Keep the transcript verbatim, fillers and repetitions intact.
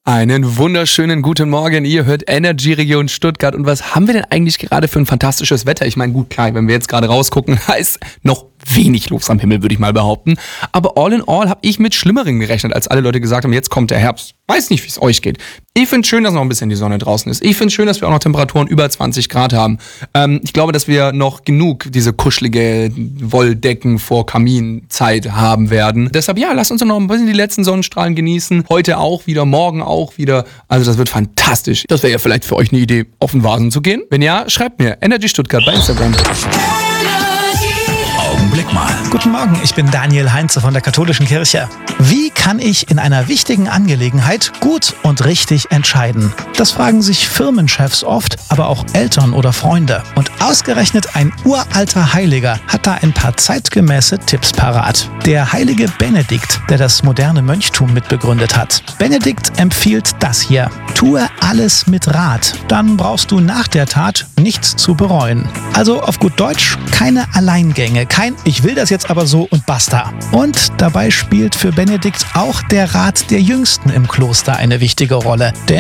Einen wunderschönen guten Morgen, ihr hört Energy Region Stuttgart. Und was haben wir denn eigentlich gerade für ein fantastisches Wetter? Ich meine, gut, klar, wenn wir jetzt gerade rausgucken, ist noch wenig los am Himmel, würde ich mal behaupten. Aber all in all habe ich mit Schlimmeren gerechnet, als alle Leute gesagt haben, jetzt kommt der Herbst. Weiß nicht, wie es euch geht. Ich finde schön, dass noch ein bisschen die Sonne draußen ist. Ich finde schön, dass wir auch noch Temperaturen über zwanzig Grad haben. Ähm, ich glaube, dass wir noch genug diese kuschelige Wolldecken vor Kaminzeit haben werden. Deshalb, ja, lasst uns noch ein bisschen die letzten Sonnenstrahlen genießen. Heute auch wieder, morgen auch wieder. Also das wird fantastisch. Das wäre ja vielleicht für euch eine Idee, auf den Vasen zu gehen. Wenn ja, schreibt mir Energy Stuttgart bei Instagram. Augenblick mal. Guten Morgen, ich bin Daniel Heinze von der Katholischen Kirche. Wie kann ich in einer wichtigen Angelegenheit gut und richtig entscheiden? Das fragen sich Firmenchefs oft, aber auch Eltern oder Freunde. Und ausgerechnet ein uralter Heiliger hat da ein paar zeitgemäße Tipps parat. Der heilige Benedikt, der das moderne Mönchtum mitbegründet hat. Benedikt empfiehlt das hier: Tue alles mit Rat, dann brauchst du nach der Tat nichts zu bereuen. Also auf gut Deutsch, keine Alleingänge, kein „Ich will das jetzt aber so und basta". Und dabei spielt für Benedikt auch der Rat der Jüngsten im Kloster eine wichtige Rolle. Denn